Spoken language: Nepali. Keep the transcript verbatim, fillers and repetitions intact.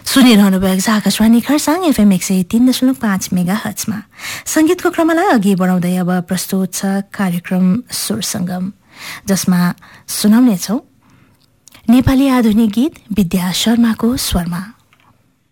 सुनिरहनु भएको छ आकाशवाणी खरसाङ एफएम एक सय तीन दशमलव पाँच मेगा हर्ट्जमा। सङ्गीतको क्रमलाई अघि बढाउँदै अब प्रस्तुत छ कार्यक्रम सुर सङ्गम, जसमा सुनाउनेछौँ नेपाली आधुनिक गीत विद्या शर्माको स्वरमा।